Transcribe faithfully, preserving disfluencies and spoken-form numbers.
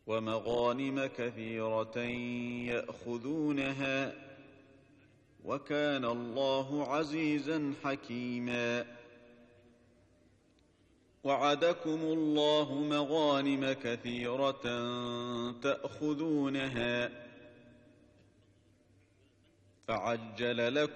ومغانم كثيرة يأخذونها، وكان الله عزيزا حكيما. وعدكم الله مغانم كثيرة تأخذونها فعجل لكم